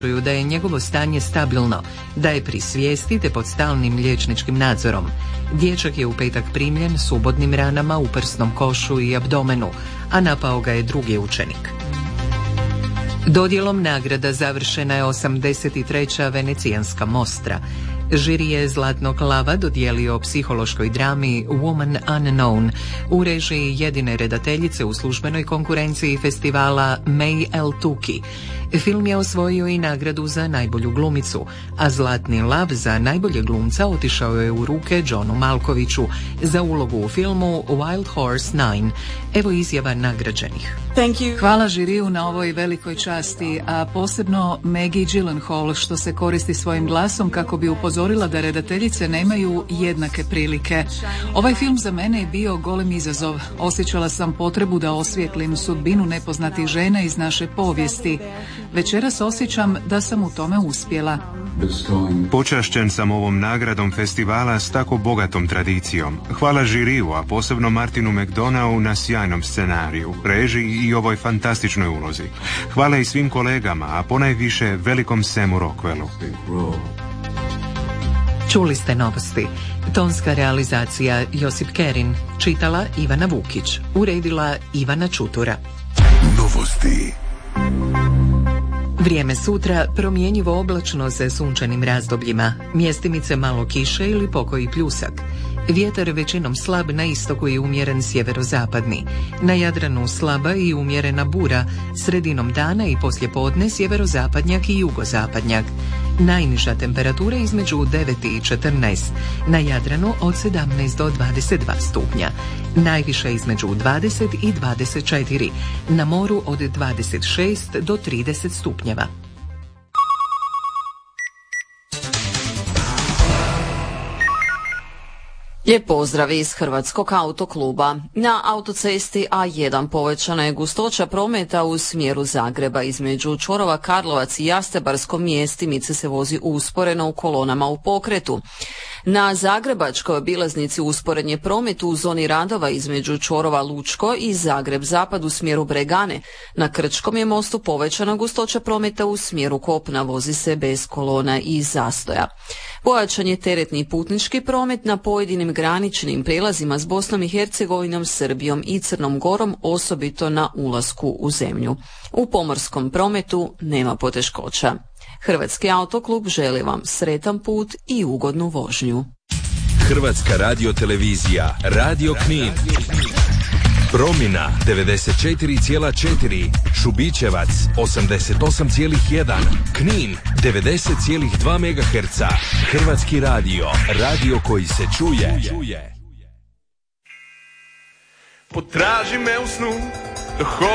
da je njegovo stanje stabilno, da je pri svijesti te pod stalnim liječničkim nadzorom. Dječak je u petak primljen s ubodnim ranama u prsnom košu i abdomenu, a napao ga je drugi učenik. Dodjelom nagrada završena je 83. venecijanska mostra. Žiri je Zlatnog lava dodijelio psihološkoj drami Woman Unknown u režiji jedine redateljice u službenoj konkurenciji festivala May El Tuki. Film je osvojio i nagradu za najbolju glumicu, a Zlatni lav za najbolje glumca otišao je u ruke Johnu Malkoviću za ulogu u filmu Wild Horse 9. Evo izjava nagrađenih. Hvala žiriju na ovoj velikoj časti, a posebno Maggie Gyllenhaal što se koristi svojim glasom kako bi upozorila da redateljice nemaju jednake prilike. Ovaj film za mene je bio golem izazov. Osjećala sam potrebu da osvijetlim sudbinu nepoznatih žena iz naše povijesti. Večeras osjećam da sam u tome uspjela. Počašćen sam ovom nagradom festivala s tako bogatom tradicijom. Hvala žiriju, a posebno Martinu McDonaghu na sjajnom scenariju, režiji i ovoj fantastičnoj ulozi. Hvala i svim kolegama, a ponajviše velikom Samu Rockwellu. Čuli ste novosti. Tonska realizacija Josip Kerin, čitala Ivana Vukić, uredila Ivana Čutura. Novosti. Vrijeme sutra promjenjivo oblačno sa sunčanim razdobljima, mjestimice malo kiše ili pokoji pljusak. Vjetar većinom slab na istoku i umjeren sjeverozapadni. Na Jadranu slaba i umjerena bura, sredinom dana i poslijepodne sjeverozapadnjak i jugozapadnjak. Najniža temperatura između 9 i 14, na Jadranu od 17 do 22 stupnja. Najviša između 20 i 24, na moru od 26 do 30 stupnjeva. Lijep pozdrav iz Hrvatskog autokluba. Na autocesti A1 povećana je gustoća prometa u smjeru Zagreba. Između čvorova Karlovac i Jastebarsko mjestimice se vozi usporeno u kolonama u pokretu. Na Zagrebačkoj obilaznici usporen je promet u zoni radova između čvorova Lučko i Zagreb Zapad u smjeru Bregane. Na Krčkom je mostu povećana gustoća prometa u smjeru kopna, vozi se bez kolona i zastoja. Pojačan je teretni i putnički promet na pojedinim graničnim prijelazima s Bosnom i Hercegovinom, Srbijom i Crnom Gorom, osobito na ulasku u zemlju. U pomorskom prometu nema poteškoća. Hrvatski autoklub želi vam sretan put i ugodnu vožnju. Hrvatska radiotelevizija, Radio Knin. Promina 94,4, Šubićevac 88,1, Knin 90,2 MHz. Hrvatski radio, radio koji se čuje. Potraži me u snu.